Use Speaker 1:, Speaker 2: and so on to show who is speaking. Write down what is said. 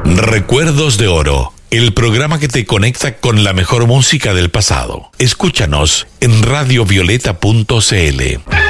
Speaker 1: Recuerdos de Oro, el programa que te conecta con la mejor música del pasado. Escúchanos en radiovioleta.cl.